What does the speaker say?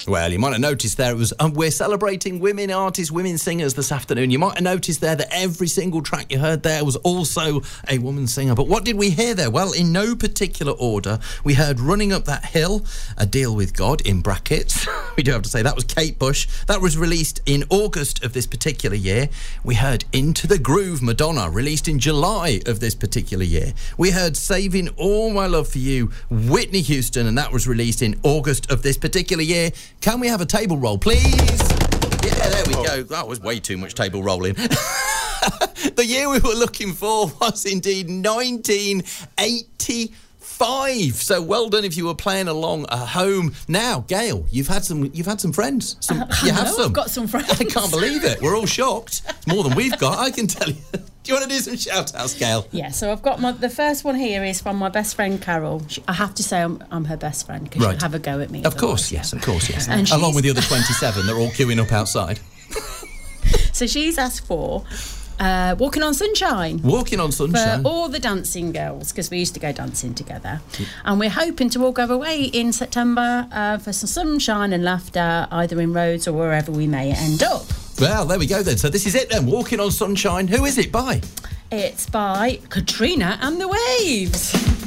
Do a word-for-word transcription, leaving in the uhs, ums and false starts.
Well, you might have noticed there it was um, we're celebrating women artists, women singers this afternoon. You might have noticed there that every single track you heard there was also a woman singer. But what did we hear there? Well, in no particular order, we heard Running Up That Hill, A Deal With God, in brackets. We do have to say that was Kate Bush. That was released in August of this particular year. We heard Into the Groove, Madonna, released in July of this particular year. We heard Saving All My Love For You, Whitney Houston, and that was released in August of this particular year. Can we have a table roll, please? Yeah, there we go. That was way too much table rolling. The year we were looking for was indeed nineteen eighty-five. So well done if you were playing along at home. Now, Gail, you've had some. You've had some friends. Some, uh, you have know, some. I've got some friends. I can't believe it. We're all shocked. It's more than we've got. I can tell you. Do you want to do some shout-outs, Gail? Yeah, so I've got my... The first one here is from my best friend, Carol. She, I have to say I'm, I'm her best friend because right. she'll have a go at me. Of course, yes, of course, yes. And along with the other twenty-seven, they're all queuing up outside. So she's asked for uh, Walking on Sunshine. Walking on Sunshine. For all the dancing girls, because we used to go dancing together. Yeah. And we're hoping to all go away in September uh, for some sunshine and laughter, either in Rhodes or wherever we may end up. Well, there we go then. So this is it then, Walking on Sunshine. Who is it by? It's by Katrina and the Waves.